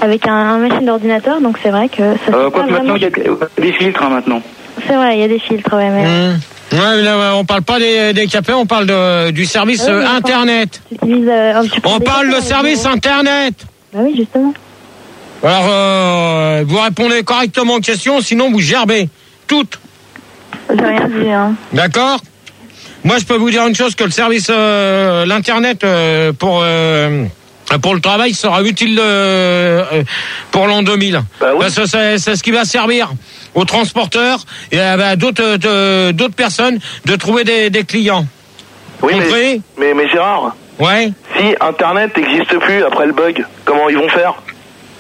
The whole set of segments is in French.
avec un machine d'ordinateur, donc c'est vrai que ça Quoi que maintenant, il y a des filtres, hein, maintenant. C'est vrai, il y a des filtres, ouais, mais... Ouais, là, on parle pas des capés, on parle du service Internet. On parle de service Internet. Bah oui, justement. Alors, vous répondez correctement aux questions, sinon vous gerbez. Toutes. J'ai rien dit, hein. D'accord ? Moi, je peux vous dire une chose, que le service, l'Internet, pour le travail, sera utile pour l'an 2000. Bah oui. Parce que c'est ce qui va servir aux transporteurs et à d'autres personnes de trouver des clients. Oui, compris ? mais Gérard. Ouais. Si Internet n'existe plus après le bug, comment ils vont faire ? Quoi ?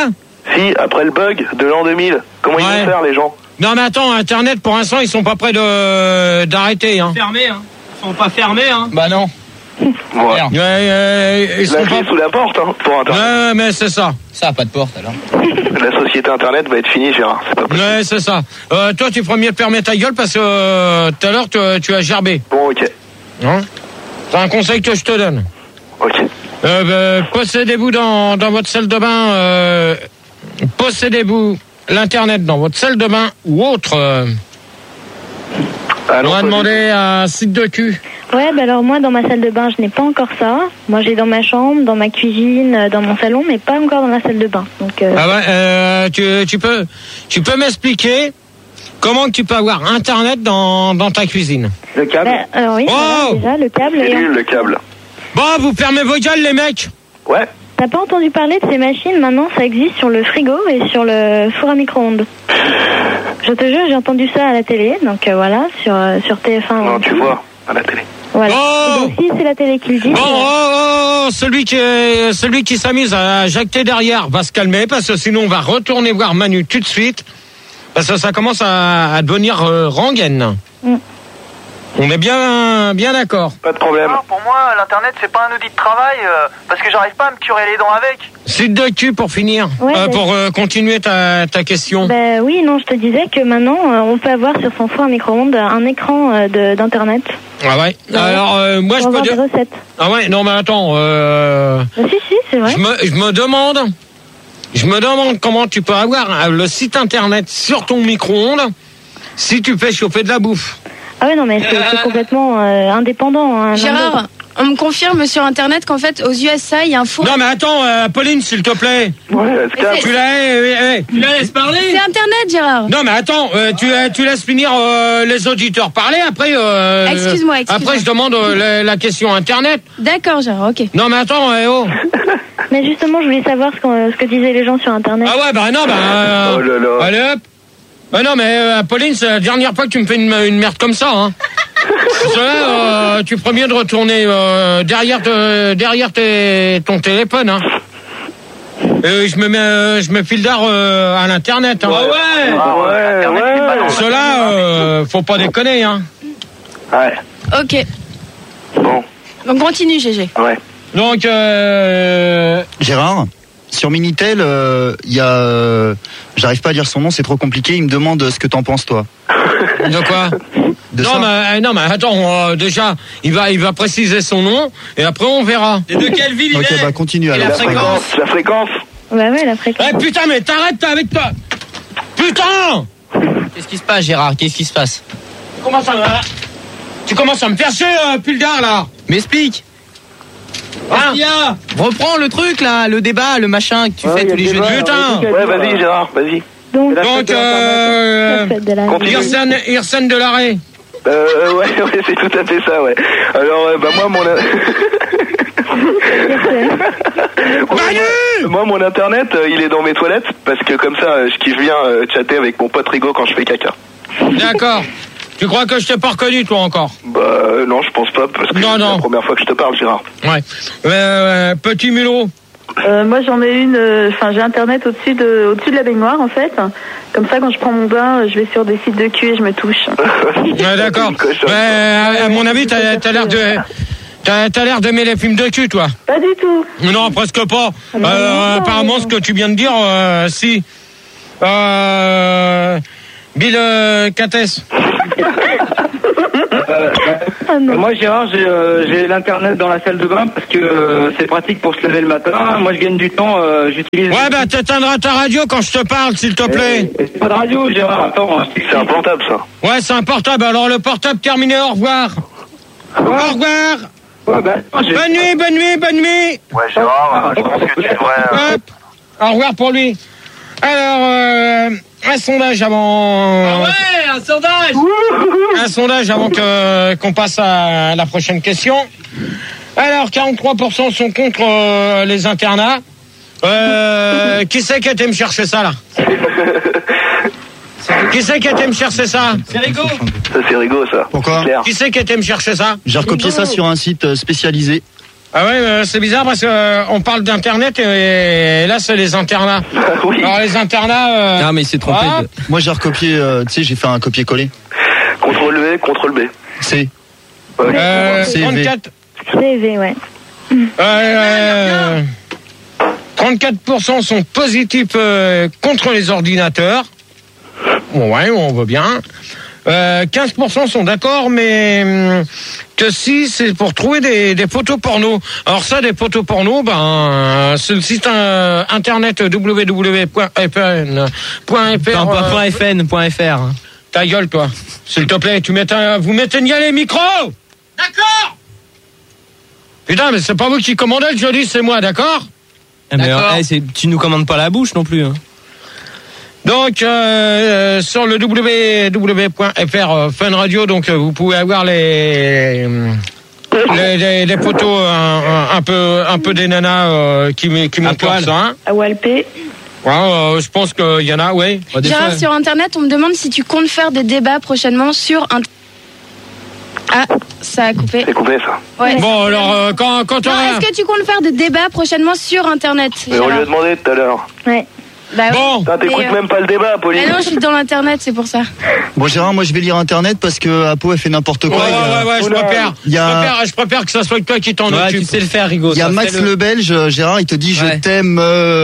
Si, après le bug de l'an 2000, comment ils vont faire, les gens ? Non, mais attends, Internet, pour l'instant, ils sont pas prêts d'arrêter, hein. Fermés, hein. Ils sont pas fermés, hein. Bah non. Ouais. Ils sont la clé sous la porte, hein, pour Internet. Ouais, mais c'est ça. Ça a pas de porte, alors. La société Internet va être finie, Gérard. C'est pas possible. Ouais, c'est ça. Toi, tu ferais mieux de fermer ta gueule parce que tout à l'heure, tu as gerbé. Bon, ok. Hein ? C'est un conseil que je te donne. Ok. Possédez-vous dans votre salle de bain, possédez-vous l'Internet dans votre salle de bain ou autre. On va demander à un site de cul. Ouais, bah alors moi, dans ma salle de bain, je n'ai pas encore ça. Moi, j'ai dans ma chambre, dans ma cuisine, dans mon salon, mais pas encore dans la salle de bain. Donc, Ah ouais, tu peux m'expliquer comment tu peux avoir Internet dans ta cuisine? Le câble. Bah, alors oui, voilà, déjà, le câble. C'est nul, le câble. Bon, vous fermez vos gueules, les mecs. Ouais. T'as pas entendu parler de ces machines? Maintenant, ça existe sur le frigo et sur le four à micro-ondes. Je te jure, j'ai entendu ça à la télé, donc voilà, sur TF1. Non, tu vois, à la télé. Voilà. Oh Et aussi, c'est la télé qui le dit. Bon, celui qui s'amuse à jacter derrière va se calmer, parce que sinon on va retourner voir Manu tout de suite, parce que ça commence à devenir rengaine. On est bien d'accord. Pas de problème. Alors, pour moi, l'internet c'est pas un outil de travail parce que j'arrive pas à me curer les dents avec. Site de cul pour finir, Ouais, pour continuer ta question. Ben oui, non, je te disais que maintenant, on peut avoir sur son four à micro-ondes un écran d'internet. Ah ouais. Alors moi je peux dire. Recettes. Ah ouais, non mais attends. Si, c'est vrai. Je me demande comment tu peux avoir le site internet sur ton micro-ondes si tu fais chauffer de la bouffe. Ah ouais, non, mais c'est complètement indépendant. Hein, Gérard, on me confirme sur Internet qu'en fait, aux USA, il y a un four... Non, mais attends, Pauline, s'il te plaît. Ouais, tu la laisses parler. C'est Internet, Gérard. Non, mais attends, tu laisses finir les auditeurs parler, après... Excuse-moi. Après, je demande la question Internet. D'accord, Gérard, ok. Non, mais attends, Mais justement, je voulais savoir ce que disaient les gens sur Internet. Ah ouais, bah non, oh là là. Allez hop. Bah non, mais Pauline, c'est la dernière fois que tu me fais une merde comme ça, hein. Là, tu ferais mieux de retourner derrière ton téléphone, hein. Je me file d'art à l'internet, hein. Ouais. Cela, faut pas déconner, hein. Ouais. Ok. Bon. Donc continue, GG. Ouais. Donc, Gérard, sur Minitel, il y a... j'arrive pas à dire son nom, c'est trop compliqué. Il me demande ce que t'en penses, toi. De quoi? Non, mais attends, déjà, il va préciser son nom, et après on verra. Et de quelle ville il est? Ok, bah continue alors. La fréquence. Bah ouais, la fréquence. Eh putain, mais t'arrêtes avec toi. Putain! Qu'est-ce qui se passe, Gérard? Qu'est-ce qui se passe? Tu commences à me faire chier, Puldar, là. M'explique. Hein? Reprends le truc là, le débat, le machin que tu fais tous les jeudis. Putain! Ouais, vas-y, Gérard, vas-y. Donc, Irsène de l'arrêt. Ouais, c'est tout à fait ça, ouais. Alors, bah moi, mon internet, il est dans mes toilettes, parce que comme ça, je kiffe bien chatter avec mon pote Rigo quand je fais caca. D'accord. Tu crois que je t'ai pas reconnu, toi, encore? Bah, non, je pense pas, parce que c'est la première fois que je te parle, Gérard. Ouais. Petit mulot. Moi j'en ai j'ai internet au-dessus de la baignoire en fait. Comme ça quand je prends mon bain, je vais sur des sites de cul et je me touche. Ouais, d'accord. À mon avis, t'as l'air d'aimer les films de cul, toi. Pas du tout. Non, presque pas. Bill Cates. Moi, Gérard, j'ai l'internet dans la salle de bain parce que c'est pratique pour se lever le matin. Moi, je gagne du temps, j'utilise... Ouais, bah t'éteindras ta radio quand je te parle, s'il te plaît. C'est pas de radio, Gérard, attends. C'est un portable, ça. Ouais, c'est un portable. Alors, le portable terminé, au revoir. Au revoir. Ouais, bah, Bonne nuit, bonne nuit, bonne nuit. Ouais, Gérard, je pense que tu devrais... Hop. Au revoir pour lui. Alors, un sondage avant... Ah ouais, un sondage. Un sondage avant qu'on passe à la prochaine question. Alors, 43% sont contre les internats. Qui c'est qui a été me chercher ça, là? Qui c'est qui a été me chercher ça? C'est Rigo. Ça, c'est rigolo, ça. Pourquoi? Qui c'est qui a été me chercher ça? J'ai recopié ça sur un site spécialisé. Ah ouais, c'est bizarre parce que on parle d'internet et là c'est les internats. Oui. Alors les internats. Non mais il s'est trompé. Ah. Moi j'ai recopié, tu sais, j'ai fait un copier-coller. CTRL-V, CTRL-B. C. Ouais. 34. CV, ouais. 34% sont positifs contre les ordinateurs. Bon, ouais, on veut bien. 15% sont d'accord, mais que si c'est pour trouver des photos porno. Alors ça, des photos porno, c'est le site internet .fn.fr. Ta gueule, toi. S'il te plaît, vous m'éteignez les micros. D'accord. Putain, mais c'est pas vous qui commandez le jeudi, c'est moi, d'accord? D'accord. Tu nous commandes pas la bouche non plus. Hein. Donc sur le www.fr Fun Radio, donc vous pouvez avoir les photos un peu des nanas qui montent leur sein. À Walpé. Ouais, je pense qu'il y en a, ouais. Gérard, sur Internet, on me demande si tu comptes faire des débats prochainement sur un... Ah, ça a coupé. C'est coupé, ça. Ouais. Bon, alors, quand on... Non, est-ce que tu comptes faire des débats prochainement sur Internet, Mais on lui a demandé tout à l'heure. Ouais. Bah, Bon. Putain, t'écoutes même pas le débat, Pauline. Ah non, je suis dans l'Internet, c'est pour ça. Bon Gérard, moi je vais lire Internet parce que Apo elle fait n'importe quoi. Ouais, je préfère que ça soit toi qui t'en occupe. Tu sais le faire, Rigo. Il y a Max le Belge, Gérard, il te dit je t'aime.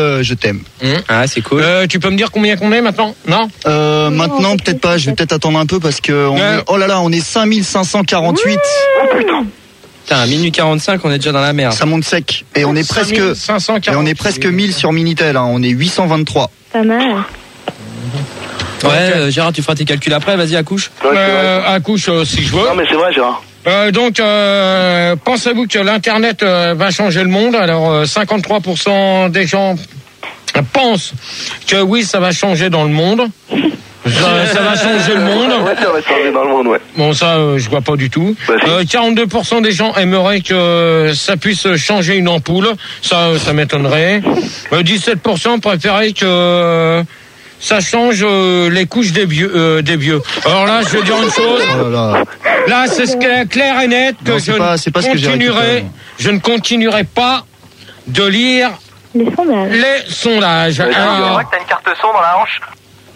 Ah, c'est cool. Tu peux me dire combien qu'on est maintenant? Non? Maintenant peut-être pas, je vais peut-être attendre un peu parce que on est 5548. Oh putain. Putain, à minuit 45, on est déjà dans la merde. Ça monte sec et on est presque 1000 sur Minitel, hein. On est 823. Pas mal. Ouais, Gérard, tu feras tes calculs après, vas-y, accouche. Accouche si je veux. Non, mais c'est vrai, Gérard. Donc, pensez-vous que l'Internet va changer le monde? Alors, 53% des gens pensent que oui, ça va changer dans le monde. Ça va changer le monde. Ouais, ça va changer dans le monde, ouais. Bon, ça, je vois pas du tout. 42% des gens aimeraient que ça puisse changer une ampoule. Ça m'étonnerait. 17% préféraient que ça change les couches des vieux. Alors là, je vais dire une chose. Là, c'est clair et net que je ne continuerai pas de lire les sondages. C'est vrai que t'as une carte son dans la hanche.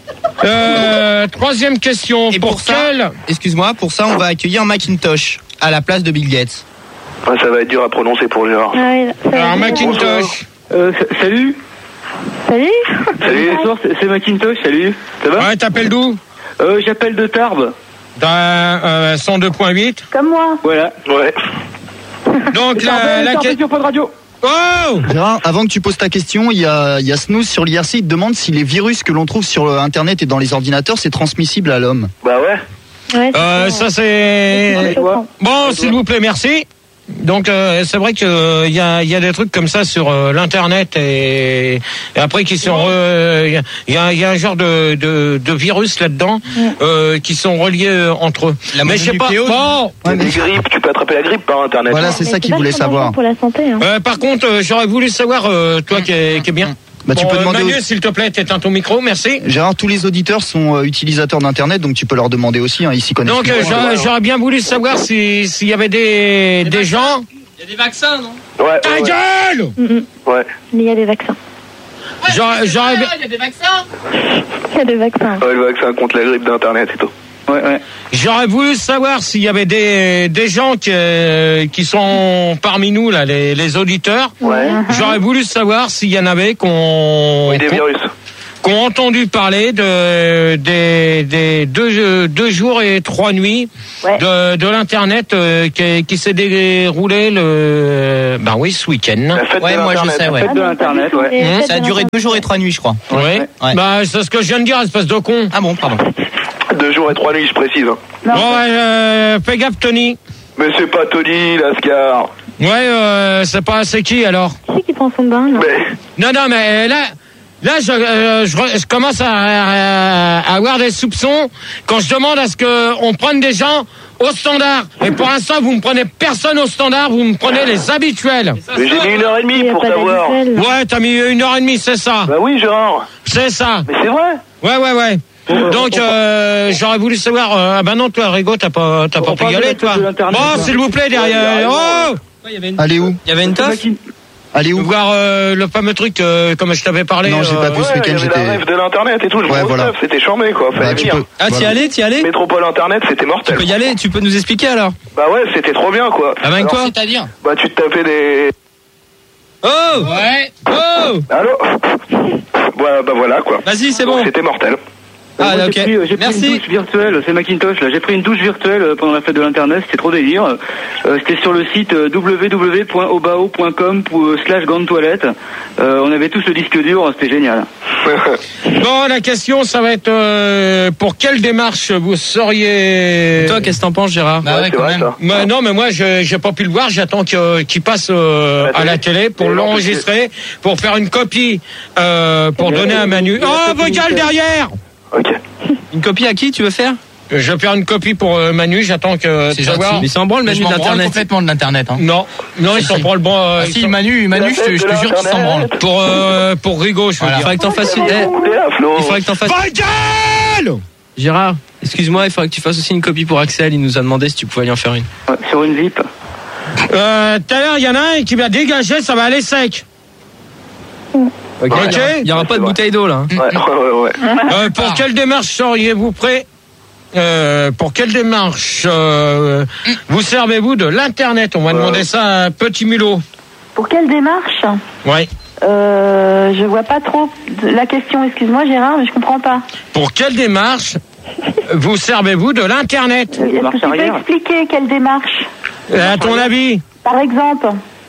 Troisième question. Et pour ça, excuse-moi, pour ça, on va accueillir Macintosh à la place de Bill Gates. Ouais, ça va être dur à prononcer pour Gérard. Alors, Macintosh. Salut. Salut. Bonsoir, c'est Macintosh, salut. Ça va? Ouais, t'appelles d'où? J'appelle de Tarbes. Dans 102.8. Comme moi. Voilà. Ouais. Donc, la question. Pas de radio. Oh! Gérard, avant que tu poses ta question, il y a Snooze sur l'IRC, il te demande si les virus que l'on trouve sur Internet et dans les ordinateurs, c'est transmissible à l'homme. Bah ouais. Ça c'est... Bon, s'il vous plaît, merci. Donc c'est vrai que il y a des trucs comme ça sur l'internet et après qui sont il y a un genre de virus là-dedans qui sont reliés entre eux. Mais je sais pas. Bon, Des grippes, tu peux attraper la grippe par internet. Voilà, c'est ça qu'il voulait savoir. Pour la santé. Hein. par contre, j'aurais voulu savoir toi qui est bien. Bah, tu peux demander Manu, s'il te plaît, t'éteins ton micro, merci. Gérard, tous les auditeurs sont utilisateurs d'internet, donc tu peux leur demander aussi, hein, ils s'y connaissent. Donc j'aurais bien voulu savoir s'il y avait des gens. Il y a des vaccins, non? Ouais. Ta gueule! Ouais. Il y a des vaccins. Il y a des vaccins. Il y a des vaccins. Ouais, le vaccin contre la grippe d'internet et tout. Ouais. J'aurais voulu savoir s'il y avait des gens qui sont parmi nous là, les auditeurs. Ouais. J'aurais voulu savoir s'il y en avait Oui, des virus. qui ont entendu parler des 2 jours et 3 nuits de l'internet qui s'est déroulé ce week-end. Moi je sais. La fête de l'internet, Ça a duré 2 jours et 3 nuits, je crois. Ouais. Bah c'est ce que je viens de dire, espèce de con. Ah bon, pardon. 2 jours et 3 nuits, je précise. Fais gaffe, Tony. Mais c'est pas Tony, Lascar. C'est pas c'est qui alors? Qui prend son bain là? Non, mais là je commence à avoir des soupçons quand je demande à ce qu'on prenne des gens au standard. Et pour l'instant, vous me prenez personne au standard, vous me prenez les habituels. Mais j'ai mis 1h30 pour savoir. Ouais, t'as mis 1h30, c'est ça. Bah oui, Gérard. C'est ça. Mais c'est vrai. Ouais. Donc j'aurais voulu savoir. Ah ben non, toi, Rigaud, t'as pas pu y aller, toi. Bon, s'il vous plaît, derrière. Oh. Allez où? Il y avait une toffe. Allez où? Voir le fameux truc comme je t'avais parlé. Non, j'ai pas pu ce week-end. J'étais. La rêve de l'internet et tout. C'était charmé quoi. T'y allais? Métropole internet, c'était mortel. Tu peux y aller. Tu peux nous expliquer alors? Bah ouais, c'était trop bien quoi. Ah ben quoi? C'est-à-dire? Bah tu te tapais des. Oh. Ouais. Oh. Allô. Bah voilà quoi. Vas-y, c'est bon. C'était mortel. Ah, moi, ok. J'ai pris une douche virtuelle, c'est Macintosh là. J'ai pris une douche virtuelle pendant la fête de l'internet, c'était trop délire. C'était sur le site www.obao.com/grande toilette. On avait tous le disque dur, c'était génial. Bon, la question, ça va être pour quelle démarche vous seriez. Toi, qu'est-ce que t'en penses, Gérard? Bah ouais, quand même. Non, mais moi, j'ai pas pu le voir. J'attends qu'il passe à la télé pour l'enregistrer, pour faire une copie, pour donner à Manu. Oh, vocal derrière. Ok. Une copie à qui tu veux faire? Je vais faire une copie pour Manu. J'attends que. C'est gentil. Mais c'est en branle, Manu, de l'internet. Complètement de l'internet. Hein. Non, ils s'en branlent bon. Si Manu, je te jure qu'il s'en branle. Pour Rigaud, je veux dire. Il faudrait que t'en fasses une. Il faudrait que t'en fasses. Gérard, excuse-moi, il faudrait que tu fasses aussi une copie pour Axel. Il nous a demandé si tu pouvais lui en faire une. Sur une zip. Tout à l'heure, il y en a un qui va dégager, ça va aller sec. Ok. Il n'y aura pas de bouteille d'eau là. Ouais. Pour quelle démarche seriez-vous prêt? Pour quelle démarche vous servez-vous de l'internet? On va demander ça à Petit Mulot. Pour quelle démarche? Ouais. Je vois pas trop la question, excuse-moi Gérard, mais je comprends pas. Pour quelle démarche vous servez-vous de l'internet? Est-ce que tu peux expliquer quelle démarche? À ton avis? Par exemple?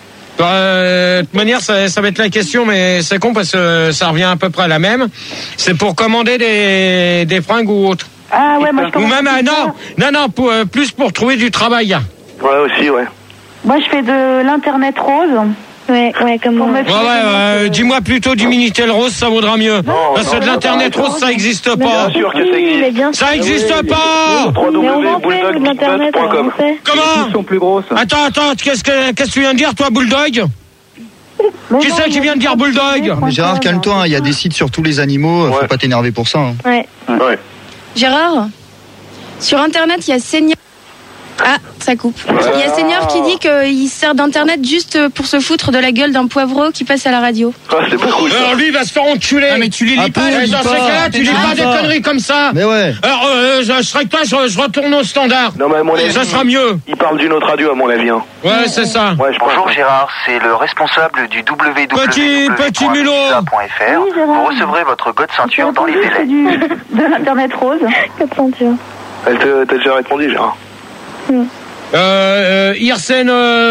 De toute manière, ça va être la question, mais c'est con parce que ça revient à peu près à la même. C'est pour commander des fringues ou autre. Ah ouais, moi je ou même non, plus pour trouver du travail. Ouais aussi, ouais. Moi je fais de l'internet rose. Ouais, comme moi. Dis-moi plutôt du Minitel rose, ça vaudra mieux. Parce que de l'internet rose, ça n'existe pas. Bien sûr que ça existe. Ça existe pas. www.bulldoggeekbot.com. Comment? Ils sont plus grosses. Attends, qu'est-ce que tu viens de dire, toi, Bulldog? Qui c'est qui vient de dire Bulldog? Mais Gérard, calme-toi, il y a des sites sur tous les animaux, faut pas t'énerver pour ça. Hein. Ouais. Gérard, sur internet, il y a Seigneur. Ah, ça coupe. Il y a Seigneur qui dit qu'il sert d'internet juste pour se foutre de la gueule d'un poivreau qui passe à la radio. Ah, c'est pas cool. Alors lui, il va se faire enculer. Ah, mais tu les lis pas. Dans ces cas-là, tu lis pas des conneries comme ça. Mais ouais. Alors, je serais que toi, je retourne au standard. Non, mais à mon avis, ça sera mieux. Il parle d'une autre radio, à mon avis. Hein. Ouais, c'est ça. Ouais, Bonjour Gérard, c'est le responsable du www.visa.fr. Vous recevrez votre code ceinture dans les délais. De l'internet rose. Code ceinture. Elle t'a déjà répondu, Gérard. Irsen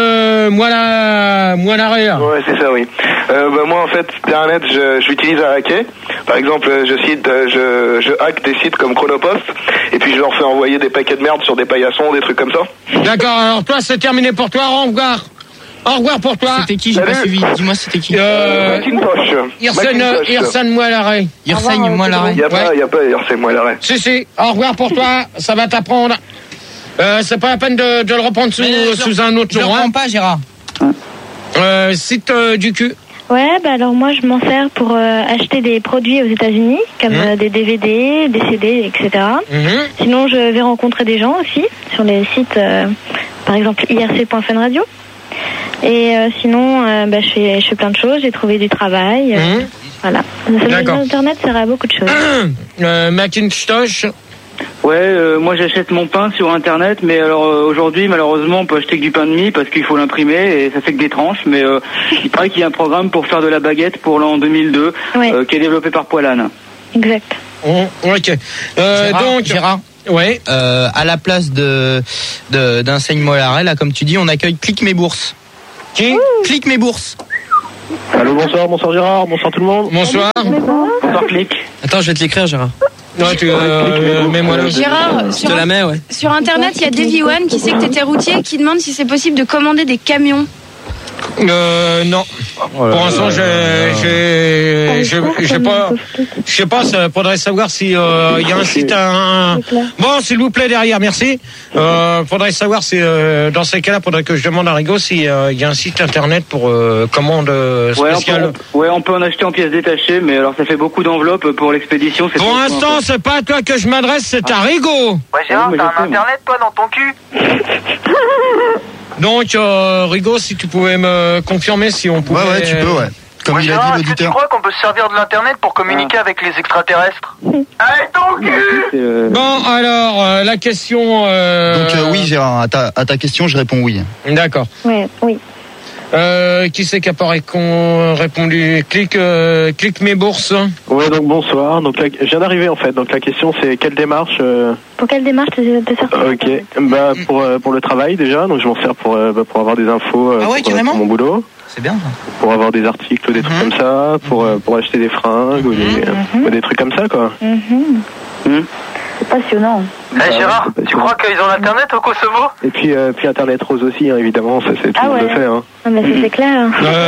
Moilarer. Ouais, c'est ça, oui. Moi, en fait, Internet, j'utilise à hacker. Par exemple, je hack des sites comme Chronopost, et puis je leur fais envoyer des paquets de merde sur des paillassons, des trucs comme ça. D'accord, alors toi, c'est terminé pour toi, au revoir. Au revoir pour toi. C'était qui? J'ai pas suivi. Dis-moi, c'était qui? Macintosh. Irsen Moilarer. Irsen Moilarer. Y a pas Irsen Moilarer. Si. Au revoir pour toi, ça va t'apprendre. C'est pas la peine de le reprendre sous un autre nom. Je le reprends pas, Gérard. Site du cul. Ouais, alors moi je m'en sers pour acheter des produits aux États-Unis, comme des DVD, des CD, etc. Sinon, je vais rencontrer des gens aussi sur les sites, par exemple irc.funradio. Et sinon, je fais plein de choses. J'ai trouvé du travail. Voilà. Internet sert à beaucoup de choses. Macintosh. Ouais, moi j'achète mon pain sur internet, mais alors aujourd'hui malheureusement on peut acheter que du pain de mie parce qu'il faut l'imprimer et ça fait que des tranches, mais il paraît qu'il y a un programme pour faire de la baguette pour l'an 2002 qui est développé par Poilane. Exact. Ok. Donc Gérard. Ouais. À la place d'un Seigne Mollaret, là, comme tu dis, on accueille Clique mes bourses. Qui? Clique mes bourses. Allô, bonsoir Gérard, bonsoir tout le monde. Bonsoir. Bonsoir, Clique. Attends, je vais te l'écrire, Gérard. Ouais, mets-moi là. Gérard, Je te la mets, ouais. sur Internet, il y a Davy One qui sait que t'étais routier et qui demande si c'est possible de commander des camions. Non. Pour l'instant, je sais pas, ça faudrait savoir si il y a un site Bon, s'il vous plaît, derrière, merci. Faudrait savoir si dans ces cas-là, faudrait que je demande à Rigaud s'il y a un site internet pour commande spéciale. On peut en acheter en pièces détachées, mais alors ça fait beaucoup d'enveloppes pour l'expédition. Pour l'instant, c'est pas à toi que je m'adresse, c'est à Rigaud. Ouais, Gérard, t'as un internet, toi, dans ton cul? Donc, Rigaud, si tu pouvais me confirmer si on pouvait... Ouais, tu peux, ouais. Comme il a dit l'auditeur. Tu crois qu'on peut se servir de l'internet pour communiquer avec les extraterrestres? Allez, ton cul! Bon, alors, la question... Donc, oui, Gérard, à ta question, je réponds oui. D'accord. Oui. Qui c'est qui a pas répondu? Clique mes bourses. Ouais, donc bonsoir. Donc je viens d'arriver en fait. Donc la question c'est quelle démarche Pour quelle démarche te sers? Ok. Bah pour le travail déjà. Donc je m'en sers pour avoir des infos pour mon boulot. C'est bien. Pour avoir des articles, des trucs comme ça, pour acheter des fringues ou des trucs comme ça quoi. C'est passionnant. Gérard, tu crois qu'ils ont l'internet au Kosovo? Et puis internet rose aussi, hein, évidemment, ça c'est tout le monde le fait. Hein. Ah mais c'est clair.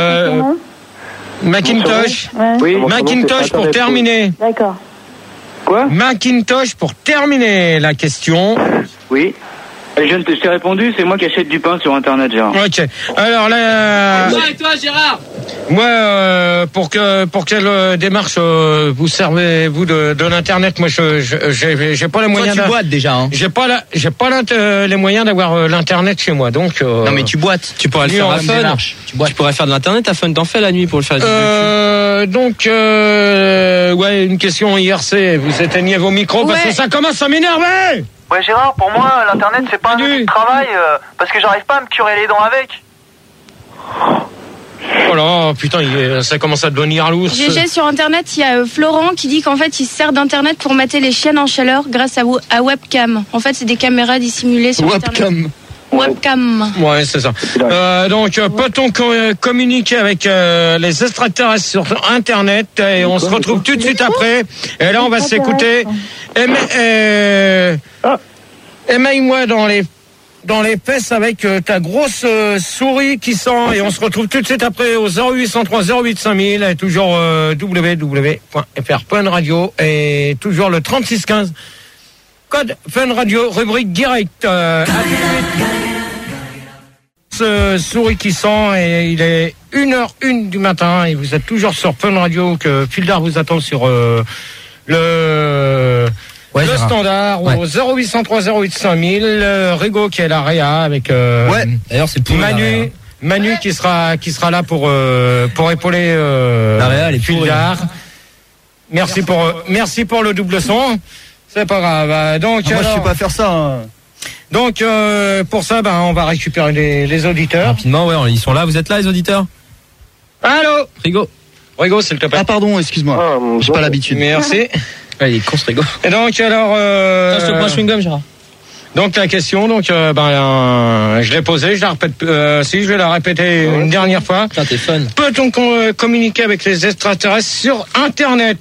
Macintosh. Oui. Macintosh pour terminer. D'accord. Quoi? Macintosh pour terminer la question. Oui. Je t'ai répondu, c'est moi qui achète du pain sur internet, Gérard. Ok. Alors là. Et toi, Gérard? Moi, pour quelle démarche vous servez vous de l'internet? Moi, j'ai pas les moyens. Toi, tu boites déjà. Hein. J'ai pas les moyens d'avoir l'internet chez moi, donc. Non, mais tu boites. Tu pourrais le faire à Fun. Tu pourrais faire de l'internet à Fun. T'en fais la nuit pour le faire. Donc, ouais, une question IRC. Vous éteignez vos micros parce que ça commence à m'énerver. Ouais, Gérard, pour moi, l'internet c'est pas un outil de travail parce que j'arrive pas à me curer les dents avec. Oh là, putain, ça commence à devenir lourd. GG, sur internet, il y a Florent qui dit qu'en fait il se sert d'internet pour mater les chiennes en chaleur grâce à webcam. En fait, c'est des caméras dissimulées sur internet. Webcam. Ouais, c'est ça. Donc, peut-on communiquer avec les extraterrestres sur Internet? Et on se retrouve tout de suite après. Et là, on va s'écouter. Émaille-moi dans les fesses avec ta grosse souris qui sent. Et on se retrouve tout de suite après au 0803 08 5000 et toujours www.fr.radio et toujours le 3615. Code Fun Radio, rubrique direct. Souris qui sent et il est 1h01 du matin et vous êtes toujours sur Fun Radio que Fildar vous attend sur le standard au 0803 08 5000. Rigaud qui est là avec d'ailleurs c'est pour Manu qui sera là pour épauler Fildar. Merci pour le double son. C'est pas grave. Donc moi je sais pas faire ça. Hein. Donc pour ça, on va récupérer les auditeurs. Rapidement, ouais, ils sont là. Vous êtes là, les auditeurs? Allô, Rigaud, s'il te plaît. Ah pardon, excuse-moi. J'ai pas l'habitude. Merci. Il est con ce Rigaud. Et donc alors. Je te prends un chewing-gum, Gérard. Donc la question, je l'ai posée, je la répète. Je vais la répéter une dernière fois. Putain, t'es fun. Peut-on communiquer avec les extraterrestres sur Internet?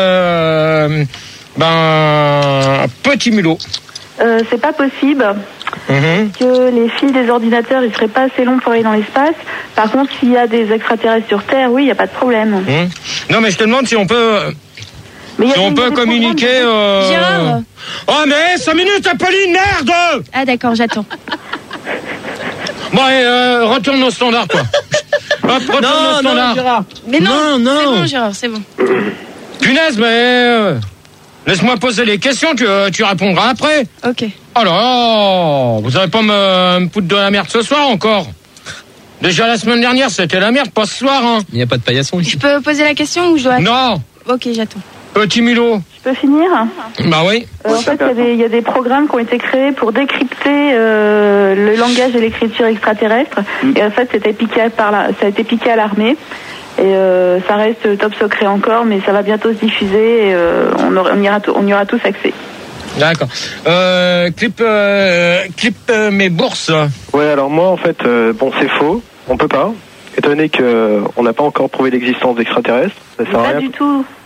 Petit mulot. C'est pas possible. Que les fils des ordinateurs ils seraient pas assez longs pour aller dans l'espace. Par contre, s'il y a des extraterrestres sur Terre, oui, il y a pas de problème. Non, mais je te demande si on peut. Communiquer. Gérard. Oh mais 5 minutes, Apolline, merde. Ah d'accord, j'attends. Bon, retourne au standard, quoi. Hop, retourne au standard. Non, Gérard. Mais non. C'est bon, Gérard, c'est bon. Punaise, mais laisse-moi poser les questions, tu répondras après. Ok. Oh là, vous allez pas me foutre de la merde ce soir encore? Déjà la semaine dernière, c'était la merde, pas ce soir, hein. Il n'y a pas de paillasson ici. Je peux poser la question ou je dois... Non. Ok, j'attends. Petit mulot. Je peux finir? Bah oui. En fait, il y a des programmes qui ont été créés pour décrypter le langage et l'écriture extraterrestre. Et en fait, ça a été piqué à l'armée. Et ça reste top secret encore, mais ça va bientôt se diffuser et on y aura tous accès. D'accord. Clip mes bourses. Ouais, alors moi en fait, c'est faux, on peut pas. Étant donné qu'on n'a pas encore prouvé l'existence d'extraterrestres, ça sert à rien. Pas du tout.